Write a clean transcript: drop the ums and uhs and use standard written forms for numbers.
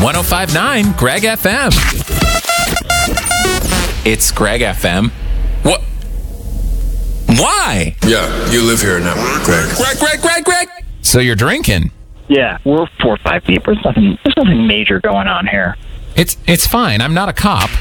1059 Greg FM. It's Greg FM. What? Why? Yeah, you live here now, Greg. Greg. So you're drinking? Yeah, we're 4 or 5 deep. There's nothing major going on here. It's fine. I'm not a cop.